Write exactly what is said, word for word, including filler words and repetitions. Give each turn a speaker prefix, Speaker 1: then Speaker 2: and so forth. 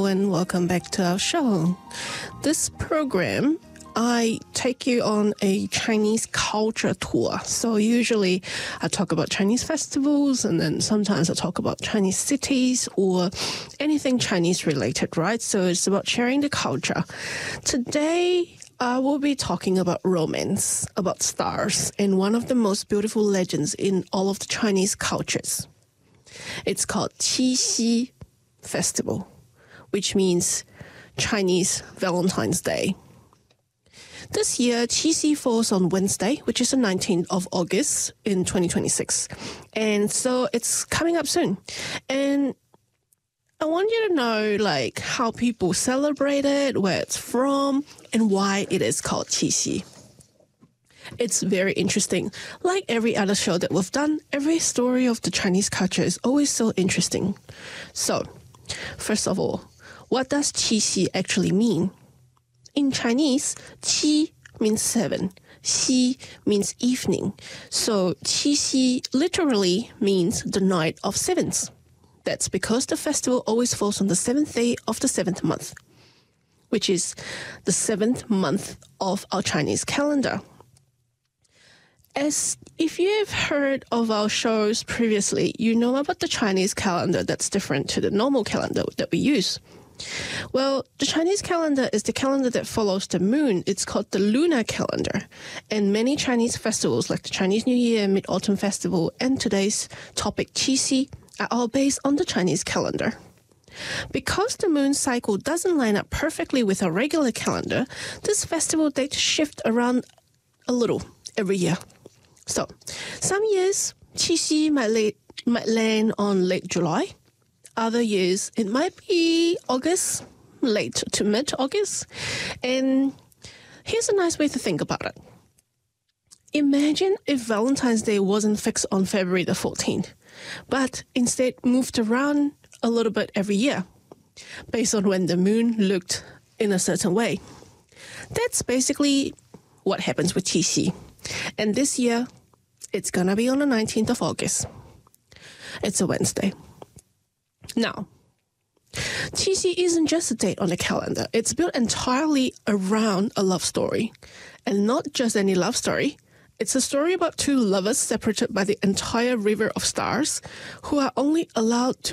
Speaker 1: and welcome back to our show. This program, I take you on a Chinese culture tour. So usually I talk about Chinese festivals, and then sometimes I talk about Chinese cities or anything Chinese related, right? So it's about sharing the culture. Today, I will be talking about romance, about stars, and one of the most beautiful legends in all of the Chinese cultures. It's called Qixi Festival, which means Chinese Valentine's Day. This year, Qixi falls on Wednesday, which is the nineteenth of August in twenty twenty-six. And so it's coming up soon. And I want you to know like how people celebrate it, where it's from, and why it is called Qixi. It's very interesting. Like every other show that we've done, every story of the Chinese culture is always so interesting. So, first of all, what does Qixi actually mean? In Chinese, qi means seven, xi means evening. So Qixi literally means the night of sevens. That's because the festival always falls on the seventh day of the seventh month, which is the seventh month of our Chinese calendar. As if you've heard of our shows previously, you know about the Chinese calendar that's different to the normal calendar that we use. Well, the Chinese calendar is the calendar that follows the moon. It's called the lunar calendar. And many Chinese festivals like the Chinese New Year, Mid-Autumn Festival, and today's topic Qixi are all based on the Chinese calendar. Because the moon cycle doesn't line up perfectly with our regular calendar, this festival dates shift around a little every year. So, some years, Qixi might, late, might land on late July. Other years, it might be August, late to mid-August. And here's a nice way to think about it. Imagine if Valentine's Day wasn't fixed on February the fourteenth, but instead moved around a little bit every year, based on when the moon looked in a certain way. That's basically what happens with Qixi. And this year, it's gonna be on the nineteenth of August. It's a Wednesday. Now, Qixi isn't just a date on the calendar. It's built entirely around a love story. And not just any love story. It's a story about two lovers separated by the entire river of stars who are only allowed to